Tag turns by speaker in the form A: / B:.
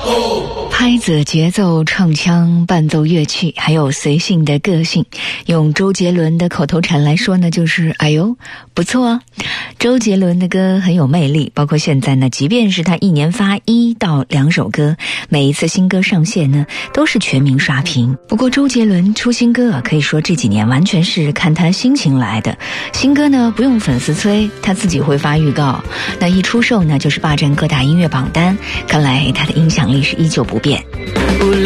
A: 拍子、节奏、唱腔、伴奏乐器，还有随性的个性，用周杰伦的口头禅来说呢，就是哎呦不错啊。周杰伦的歌很有魅力，包括现在呢，即便是他一年发1到2首歌，每一次新歌上线呢都是全民刷屏。不过周杰伦出新歌啊，可以说这几年完全是看他心情来的。新歌呢不用粉丝催，他自己会发预告，那一出售呢就是霸占各大音乐榜单，看来他的影响力是依旧不变。